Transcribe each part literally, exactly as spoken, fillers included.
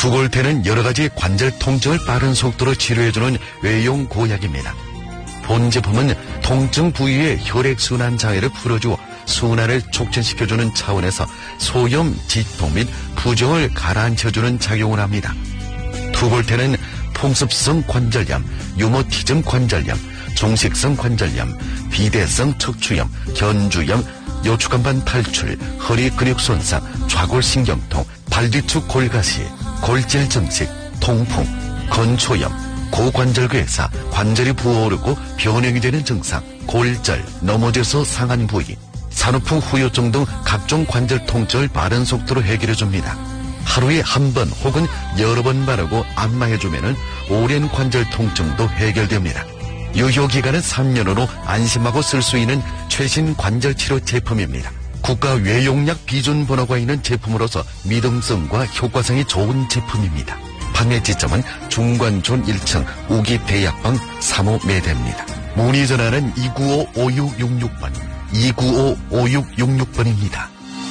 투골테는 여러가지 관절 통증을 빠른 속도로 치료해주는 외용 고약입니다. 본 제품은 통증 부위의 혈액순환 장애를 풀어주어 순환을 촉진시켜주는 차원에서 소염, 지통 및 부종을 가라앉혀주는 작용을 합니다. 투골테는 풍습성 관절염, 유모티즘 관절염, 종식성 관절염, 비대성 척추염, 견주염, 요추간반 탈출, 허리 근육 손상, 좌골신경통, 발뒤축 골가시, 골질 증식, 통풍, 건초염, 고관절괴사, 관절이 부어오르고 변형이 되는 증상, 골절, 넘어져서 상한 부위, 산후풍 후유증 등 각종 관절 통증을 빠른 속도로 해결해줍니다. 하루에 한 번 혹은 여러 번 바르고 안마해주면 오랜 관절 통증도 해결됩니다. 유효기간은 삼 년으로 안심하고 쓸 수 있는 최신 관절치료 제품입니다. 국가 외용약 비준 번호가 있는 제품으로서 믿음성과 효과성이 좋은 제품입니다. 판매 지점은 중관촌 일 층 우기대약방 삼 호 매대입니다. 문의 전화는 이구오 오육육육 번, 이구오 오육육육 번입니다.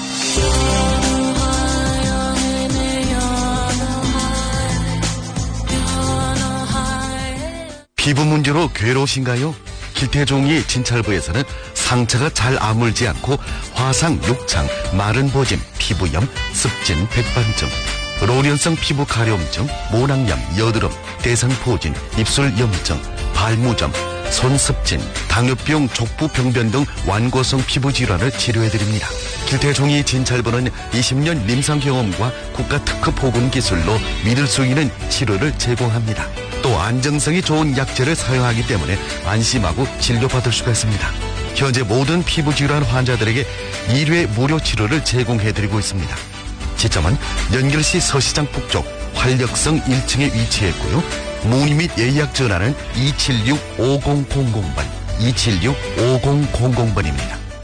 피부 문제로 괴로우신가요? 길태종이 진찰부에서는 상처가 잘 아물지 않고 화상, 육창, 마른 보짐, 피부염, 습진, 백반증, 로련성 피부 가려움증, 모낭염, 여드름, 대상포진, 입술염증, 발무점, 손습진, 당뇨병, 족부병변 등 완고성 피부 질환을 치료해드립니다. 길태종이 진찰부는 이십 년臨床 경험과 국가 특급 보건 기술로 믿을 수 있는 치료를 제공합니다. 또 안정성이 좋은 약재를 사용하기 때문에 안심하고 진료받을 수가 있습니다. 현재 모든 피부 질환 환자들에게 일 회 무료 치료를 제공해드리고 있습니다. 지점은 연결시 서시장 북쪽 활력성 일 층에 위치했고요. 문의 및 예약 전화는 이칠육 오공공공 번, 이칠육 오공공공 번입니다.